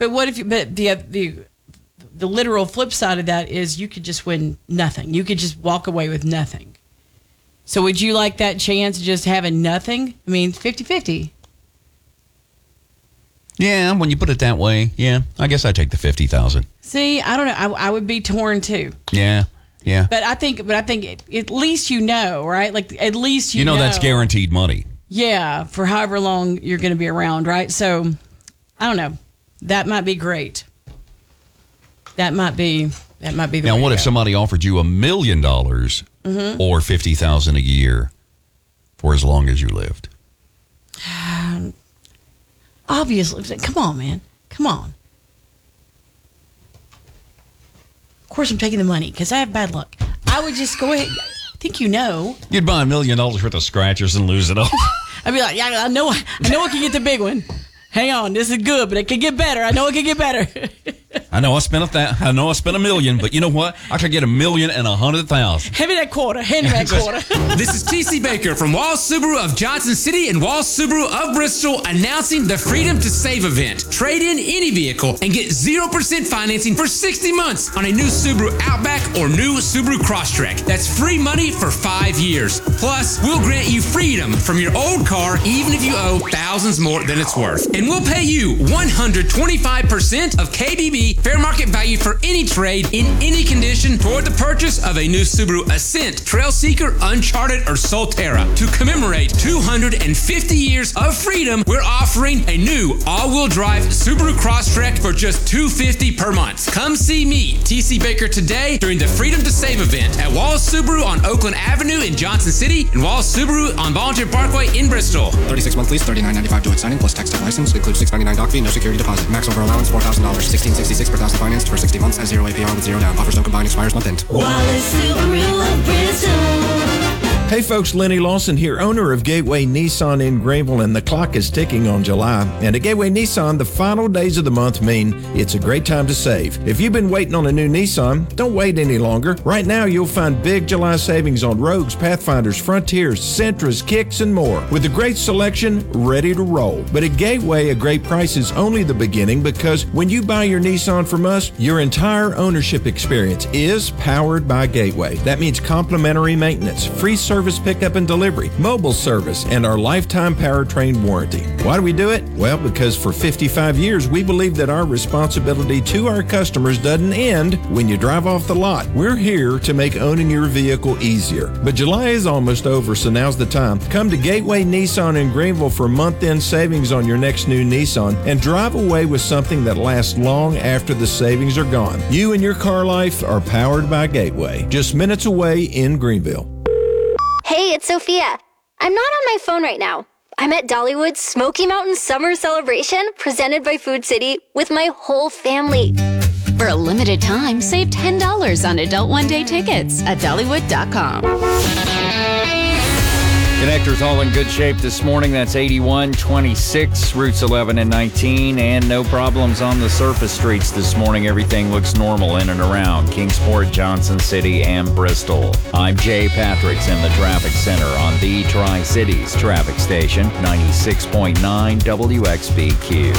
But what if you? But the literal flip side of that is you could just win nothing. You could just walk away with nothing. So would you like that chance of just having nothing? I mean, 50-50. Yeah, when you put it that way, yeah, I guess I take the 50,000. See, I don't know. I would be torn too. Yeah. But I think at least you know, right? Like at least you know that's guaranteed money. Yeah, for however long you're going to be around, right? So I don't know. That might be great. That might be the Now, what if somebody offered you $1 million or 50,000 a year for as long as you lived? Obviously, come on, man, come on. Of course, I'm taking the money because I have bad luck. I would just go ahead. I think you know. You'd buy $1 million worth of scratchers and lose it all. I'd be like, yeah, I know I can get the big one. Hang on, this is good, but it could get better. I know it could get better. I know I spent $1 million, but you know what? I could get $1,100,000. Hand me that quarter. This is TC Baker from Walls Subaru of Johnson City and Walls Subaru of Bristol announcing the Freedom to Save event. Trade in any vehicle and get 0% financing for 60 months on a new Subaru Outback or new Subaru Crosstrek. That's free money for 5 years. Plus, we'll grant you freedom from your old car even if you owe thousands more than it's worth. And we'll pay you 125% of KBB fair market value for any trade in any condition toward the purchase of a new Subaru Ascent, Trailseeker, Uncharted, or Solterra. To commemorate 250 years of freedom, we're offering a new all-wheel drive Subaru Crosstrek for just $250 per month. Come see me, TC Baker, today during the Freedom to Save event at Walls Subaru on Oakland Avenue in Johnson City and Walls Subaru on Volunteer Parkway in Bristol. 36-month lease, $39.95 to its signing plus tax license. Includes $699 doc fee, no security deposit. Max over allowance $4,000. $1,666 per thousand financed for 60 months at 0 APR with 0 down. Offers don't combine, expires month end. Wallace Subaru of Bristol. Hey folks, Lenny Lawson here, owner of Gateway Nissan in Greenville, and the clock is ticking on July. And at Gateway Nissan, the final days of the month mean it's a great time to save. If you've been waiting on a new Nissan, don't wait any longer. Right now, you'll find big July savings on Rogues, Pathfinders, Frontiers, Sentras, Kicks, and more, with a great selection ready to roll. But at Gateway, a great price is only the beginning, because when you buy your Nissan from us, your entire ownership experience is powered by Gateway. That means complimentary maintenance, free service pickup and delivery, mobile service, and our lifetime powertrain warranty. Why do we do it? Well, because for 55 years, we believe that our responsibility to our customers doesn't end when you drive off the lot. We're here to make owning your vehicle easier. But July is almost over, so now's the time. Come to Gateway Nissan in Greenville for month-end savings on your next new Nissan and drive away with something that lasts long after the savings are gone. You and your car life are powered by Gateway. Just minutes away in Greenville. Hey, it's Sophia. I'm not on my phone right now. I'm at Dollywood's Smoky Mountain Summer Celebration presented by Food City with my whole family. For a limited time, save $10 on adult one-day tickets at Dollywood.com. Connectors all in good shape this morning. That's 81, 26, routes 11 and 19, and no problems on the surface streets this morning. Everything looks normal in and around Kingsport, Johnson City, and Bristol. I'm Jay Patrick in the Traffic Center on the Tri-Cities Traffic Station, 96.9 WXBQ.